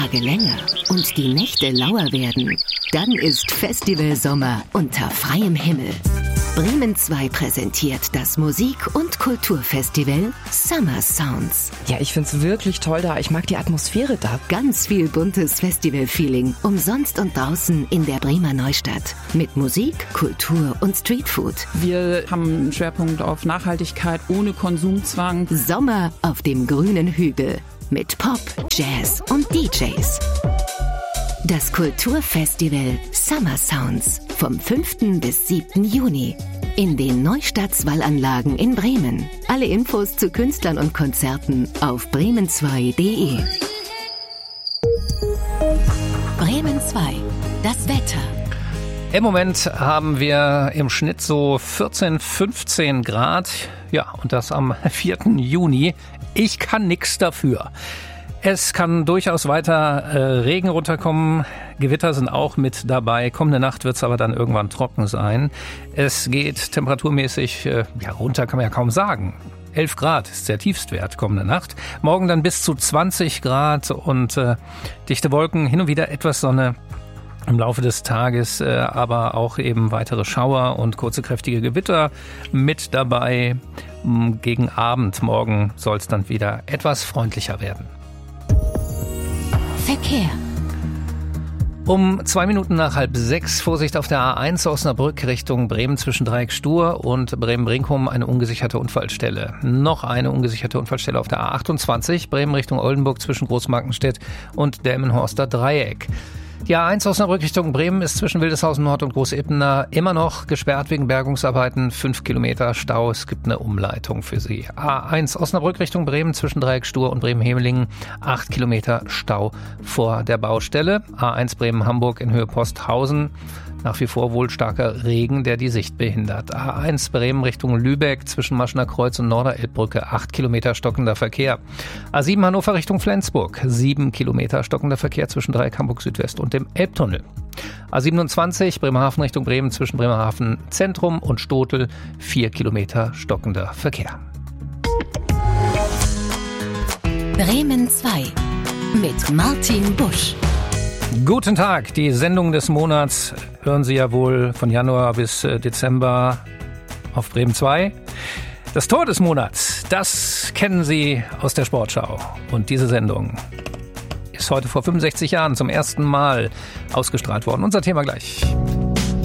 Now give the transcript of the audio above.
Tage länger und die Nächte lauer werden, dann ist Festival Sommer unter freiem Himmel. Bremen 2 präsentiert das Musik- und Kulturfestival Summer Sounds. Ja, ich find's wirklich toll da. Ich mag die Atmosphäre da. Ganz viel buntes Festival-Feeling, umsonst und draußen in der Bremer Neustadt. Mit Musik, Kultur und Streetfood. Wir haben einen Schwerpunkt auf Nachhaltigkeit ohne Konsumzwang. Sommer auf dem grünen Hügel. Mit Pop, Jazz und DJs. Das Kulturfestival Summer Sounds vom 5. bis 7. Juni in den Neustadtswallanlagen in Bremen. Alle Infos zu Künstlern und Konzerten auf bremen2.de. Bremen 2, das Wetter. Im Moment haben wir im Schnitt so 14, 15 Grad. Ja, und das am 4. Juni. Ich kann nichts dafür. Es kann durchaus weiter Regen runterkommen. Gewitter sind auch mit dabei. Kommende Nacht wird es aber dann irgendwann trocken sein. Es geht temperaturmäßig runter, kann man ja kaum sagen. 11 Grad ist der Tiefstwert kommende Nacht. Morgen dann bis zu 20 Grad und dichte Wolken, hin und wieder etwas Sonne. Im Laufe des Tages aber auch eben weitere Schauer und kurze kräftige Gewitter mit dabei. Gegen Abend morgen soll es dann wieder etwas freundlicher werden. Verkehr. Um 2 Minuten nach 5:30, Vorsicht auf der A1 Osnabrück Richtung Bremen zwischen Dreieck-Stur und Bremen-Brinkum eine ungesicherte Unfallstelle. Noch eine ungesicherte Unfallstelle auf der A28 Bremen Richtung Oldenburg zwischen Großmarkenstedt und Delmenhorster Dreieck. Die A1 Osnabrück Richtung Bremen ist zwischen Wildeshausen Nord und Großepener immer noch gesperrt wegen Bergungsarbeiten. 5 Kilometer Stau, es gibt eine Umleitung für Sie. A1 Osnabrück Richtung Bremen zwischen Dreieck-Stur und Bremen-Hemelingen. 8 Kilometer Stau vor der Baustelle. A1 Bremen-Hamburg in Höhe Posthausen. Nach wie vor wohl starker Regen, der die Sicht behindert. A1 Bremen Richtung Lübeck zwischen Maschener Kreuz und Norderelbbrücke. 8 Kilometer stockender Verkehr. A7 Hannover Richtung Flensburg. 7 Kilometer stockender Verkehr zwischen Dreieck Hamburg Südwest und dem Elbtunnel. A27 Bremerhaven Richtung Bremen zwischen Bremerhaven Zentrum und Stotel. 4 Kilometer stockender Verkehr. Bremen 2 mit Martin Busch. Guten Tag, die Sendung des Monats hören Sie ja wohl von Januar bis Dezember auf Bremen 2. Das Tor des Monats, das kennen Sie aus der Sportschau. Und diese Sendung ist heute vor 65 Jahren zum ersten Mal ausgestrahlt worden. Unser Thema gleich.